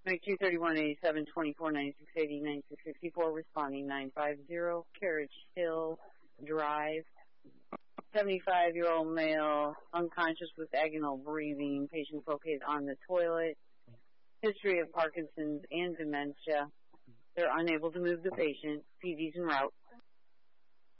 223187, 249680, 9654, responding 950, Carriage Hill Drive. 75-year-old male, unconscious with agonal breathing, patient located on the toilet, history of Parkinson's and dementia. They're unable to move the patient, PD's en route.